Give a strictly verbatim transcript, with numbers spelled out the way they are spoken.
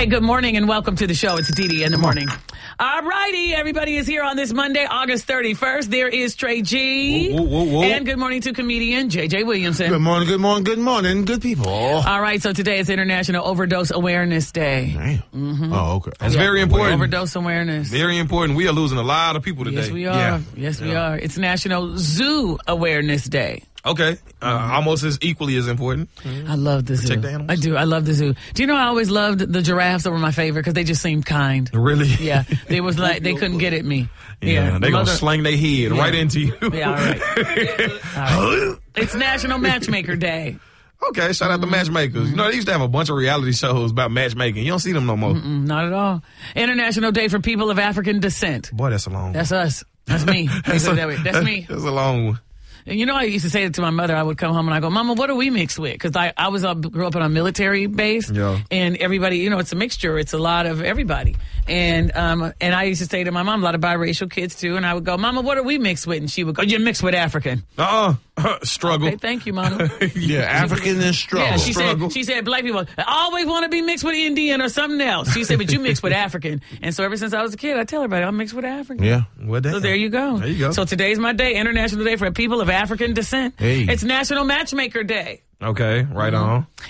Hey, good morning and welcome to the show. It's Dee Dee in the morning. All righty, everybody is here on this Monday, August thirty-first. There is Trey G. Whoa, whoa, whoa. And good morning to comedian J J Williamson. Good morning, good morning, good morning, good people. All right, so today is International Overdose Awareness Day. Damn. Mm-hmm. Oh, okay. That's Yeah. very important. Overdose awareness. Very important. We are losing a lot of people today. Yes, we are. Yeah. Yes, we Yeah. are. It's National Zoo Awareness Day. Okay. Uh, almost as equally as important. I love the zoo. Protect the animals? I do. I love the zoo. Do you know I always loved the giraffes? They were my favorite because they just seemed kind. Really? Yeah, they was like they couldn't get at me. Yeah. Yeah, They Mother- gonna slang their head right into you. Yeah, all right. All right. It's National Matchmaker Day. Okay. Shout out to matchmakers. You know, they used to have a bunch of reality shows about matchmaking. You don't see them no more. Mm, Not at all. International Day for People of African Descent. Boy, that's a long one. That's us. That's me. That's, a, that way. That's me. That's a long one. And you know, I used to say it to my mother. I would come home and I go, Mama, what are we mixed with? Because I, I was uh, grew up on a military base, Yeah. and everybody, you know, it's a mixture. It's a lot of everybody. And um, and I used to say to my mom, a lot of biracial kids too. And I would go, Mama, what are we mixed with? And she would go, You're mixed with African. Uh-uh. Struggle. Okay, thank you, Mama. Yeah, African and struggle. Yeah, she Struggle. said, she said, black people always want to be mixed with Indian or something else. She said, but you mixed with African. And so ever since I was a kid, I tell everybody I'm mixed with African. Yeah. Well, damn. So there you go. There you go. So today's my day, International Day for People of African Descent. Hey. It's National Matchmaker Day. Okay. Right on.